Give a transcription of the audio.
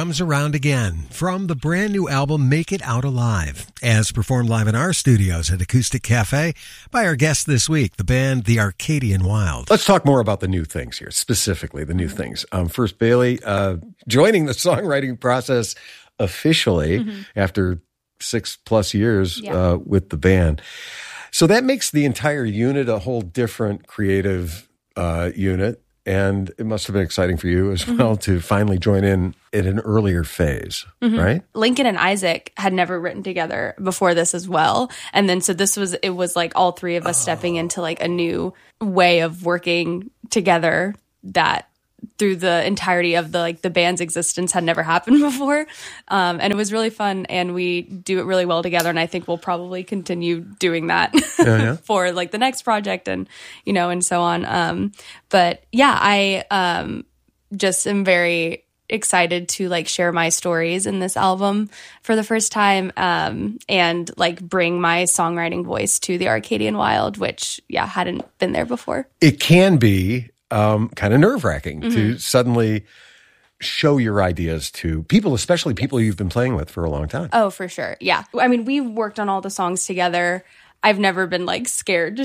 comes around again from the brand new album Make It Out Alive, as performed live in our studios at Acoustic Cafe by our guest this week, the band The Arcadian Wild. Let's talk more about the new things here, specifically the new things. First, Bailey, joining the songwriting process officially after 6+ years with the band. So that makes the entire unit a whole different creative unit. And it must have been exciting for you as well to finally join in at an earlier phase, right? Lincoln and Isaac had never written together before this as well. And then so it was like all three of us stepping into like a new way of working together that through the entirety of the band's existence had never happened before. And it was really fun, and we do it really well together, and I think we'll probably continue doing that for like the next project and, and so on. But yeah, I just am very excited to like share my stories in this album for the first time, and like bring my songwriting voice to the Arcadian Wild, which hadn't been there before. It can be kind of nerve-wracking to suddenly show your ideas to people, especially people you've been playing with for a long time. Oh, for sure. Yeah. I mean, we worked on all the songs together. I've never been like scared to